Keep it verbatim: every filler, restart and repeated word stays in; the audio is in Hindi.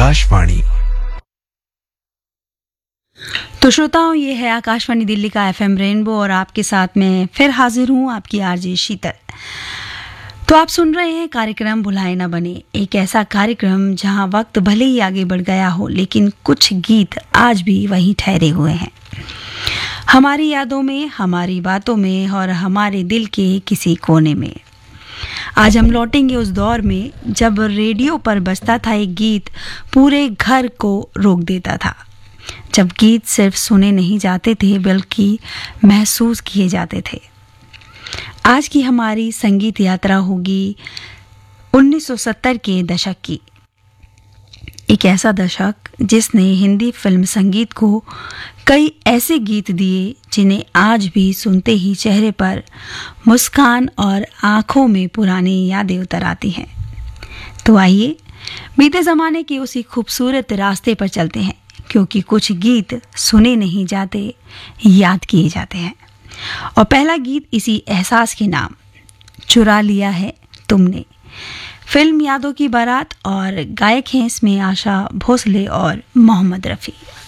आकाशवाणी। तो श्रोताओं, ये है आकाशवाणी दिल्ली का एफएम रेनबो और आपके साथ में फिर हाजिर हूँ आपकी आरजे शीतल। तो आप सुन रहे हैं कार्यक्रम भुलाए ना बने, एक ऐसा कार्यक्रम जहां वक्त भले ही आगे बढ़ गया हो लेकिन कुछ गीत आज भी वहीं ठहरे हुए हैं, हमारी यादों में, हमारी बातों में और हमारे दिल के किसी कोने में। आज हम लौटेंगे उस दौर में जब रेडियो पर बजता था एक गीत पूरे घर को रोक देता था, जब गीत सिर्फ सुने नहीं जाते थे बल्कि महसूस किए जाते थे। आज की हमारी संगीत यात्रा होगी उन्नीस सौ सत्तर के दशक की, एक ऐसा दशक जिसने हिंदी फिल्म संगीत को कई ऐसे गीत दिए जिन्हें आज भी सुनते ही चेहरे पर मुस्कान और आंखों में पुरानी यादें उतर आती हैं। तो आइए बीते ज़माने के उसी खूबसूरत रास्ते पर चलते हैं, क्योंकि कुछ गीत सुने नहीं जाते, याद किए जाते हैं। और पहला गीत इसी एहसास के नाम, चुरा लिया है तुमने। फिल्म यादों की बारात और गायक हैं इसमें आशा भोसले और मोहम्मद रफ़ी।